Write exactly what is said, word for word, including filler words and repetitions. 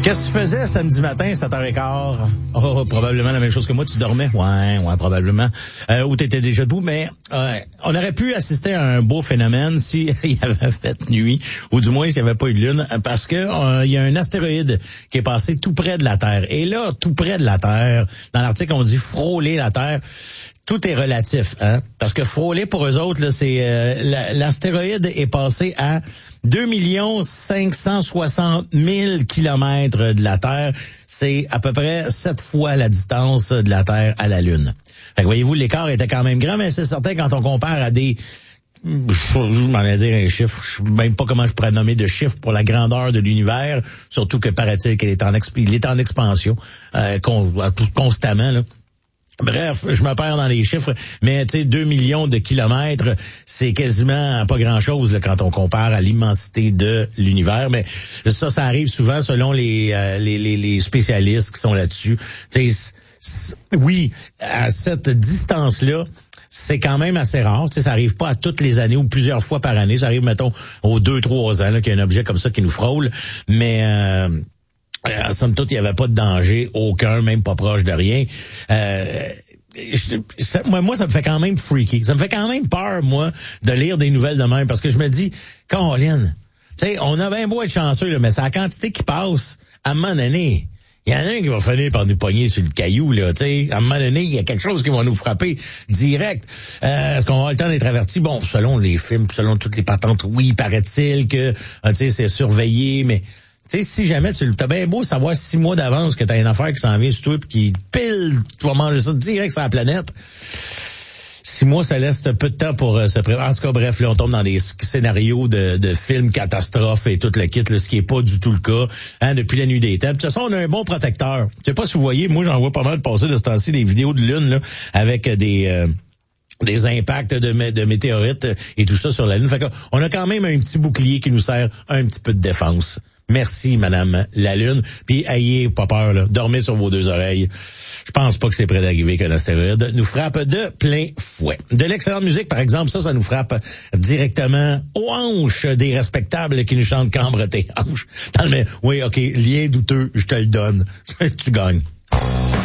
Qu'est-ce que tu faisais samedi matin, sept heures quinze? Oh, probablement la même chose que moi. Tu dormais? Ouais, ouais, probablement. Euh, ou t'étais déjà debout, mais euh, on aurait pu assister à un beau phénomène s'il y avait fait nuit, ou du moins s'il n'y avait pas eu de lune, parce que euh, il y a un astéroïde qui est passé tout près de la Terre. Et là, tout près de la Terre, dans l'article, on dit frôler la Terre. Tout est relatif, hein, parce que frôler pour eux autres, là, c'est euh, l'astéroïde est passé à deux millions cinq cent soixante mille kilomètres de la Terre. C'est à peu près sept fois la distance de la Terre à la Lune. Fait que voyez-vous, l'écart était quand même grand, mais c'est certain quand on compare à des... Je m'en vais dire un chiffre, je sais même pas comment je pourrais nommer de chiffre pour la grandeur de l'univers, surtout que paraît-il qu'il est en, exp... il est en expansion euh, con... constamment, là. Bref, je me perds dans les chiffres, mais tu sais, deux millions de kilomètres, c'est quasiment pas grand-chose là, quand on compare à l'immensité de l'univers. Mais ça, ça arrive souvent selon les euh, les, les, les spécialistes qui sont là-dessus. Tu sais, oui, à cette distance-là, c'est quand même assez rare. Tu sais, ça arrive pas à toutes les années ou plusieurs fois par année. Ça arrive, mettons, aux deux, trois ans là, qu'il y a un objet comme ça qui nous frôle. Mais euh, Euh, somme toute, il n'y avait pas de danger, aucun, même pas proche de rien. Euh, je, ça, moi, moi, ça me fait quand même freaky. Ça me fait quand même peur, moi, de lire des nouvelles de même, parce que je me dis, Caroline, tu sais, on a bien beau être chanceux, là, mais c'est la quantité qui passe à un moment donné. Il y en a un qui va finir par nous pogner sur le caillou, là, tu sais. À un moment donné, il y a quelque chose qui va nous frapper direct. Euh, est-ce qu'on va avoir le temps d'être averti? Bon, selon les films, selon toutes les patentes, oui, paraît-il que, tu sais, c'est surveillé, mais... Tu sais, si jamais tu t'as bien beau savoir six mois d'avance que t'as une affaire qui s'en vient sur toi pis qui pile, tu vas manger ça direct sur la planète. Six mois, ça laisse peu de temps pour euh, se préparer. En tout cas, bref, là, on tombe dans des scénarios de, de films catastrophes et tout le kit, là, ce qui est pas du tout le cas, hein, depuis la nuit des temps. De toute façon, on a un bon protecteur. Je sais pas si vous voyez, moi, j'en vois pas mal passer de ce temps-ci des vidéos de lune, là, avec des... Euh, des impacts de, mé- de météorites et tout ça sur la Lune. Fait qu'on a quand même un petit bouclier qui nous sert un petit peu de défense. Merci, Madame la Lune. Puis, ayez pas peur, là. Dormez sur vos deux oreilles. Je pense pas que c'est près d'arriver qu'un astéroïde nous frappe de plein fouet. De l'excellente musique, par exemple, ça, ça nous frappe directement aux hanches des respectables qui nous chantent Cambre tes hanches. Dans le, oui, OK, lien douteux, je te le donne. Tu gagnes.